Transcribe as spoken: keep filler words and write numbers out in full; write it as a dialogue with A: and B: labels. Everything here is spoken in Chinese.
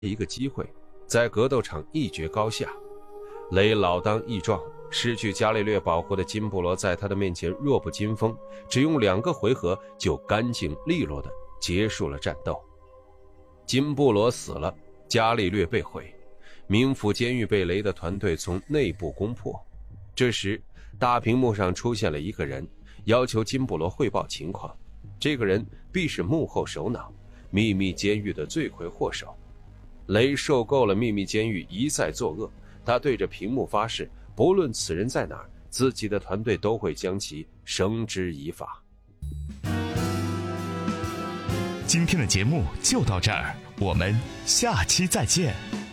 A: 一个机会，在格斗场一决高下。雷老当益壮，失去伽利略保护的金布罗在他的面前弱不禁风，只用两个回合就干净利落地结束了战斗。金布罗死了，伽利略被毁，冥府监狱被雷的团队从内部攻破。这时大屏幕上出现了一个人，要求金布罗汇报情况。这个人必是幕后首脑，秘密监狱的罪魁祸首。雷受够了秘密监狱一再作恶，他对着屏幕发誓，不论此人在哪儿，自己的团队都会将其绳之以法。
B: 今天的节目就到这儿，我们下期再见。